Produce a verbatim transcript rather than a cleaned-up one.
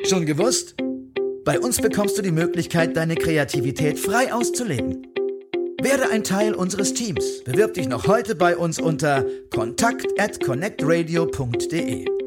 Schon gewusst? Bei uns bekommst du die Möglichkeit, deine Kreativität frei auszuleben. Werde ein Teil unseres Teams. Bewirb dich noch heute bei uns unter kontakt at connect radio punkt de.